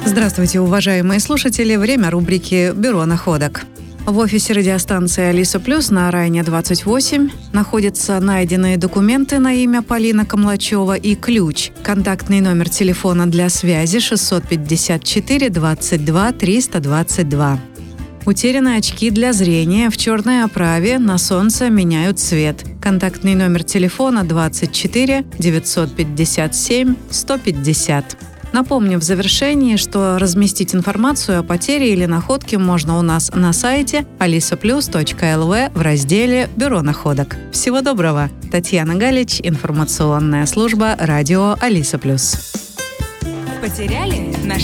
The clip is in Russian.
Здравствуйте, уважаемые слушатели. Время рубрики «Бюро находок». В офисе радиостанции «Алиса Плюс» на Райне 28 находятся найденные документы на имя Полина Камлачева и ключ. Контактный номер телефона для связи 654 22 322. Утеряны очки для зрения в черной оправе, на солнце меняют цвет. Контактный номер телефона 24 957 150. Напомню в завершении, что разместить информацию о потере или находке можно у нас на сайте alisaplus.lv в разделе «Бюро находок». Всего доброго! Татьяна Галич, информационная служба радио Алиса Плюс. Потеряли?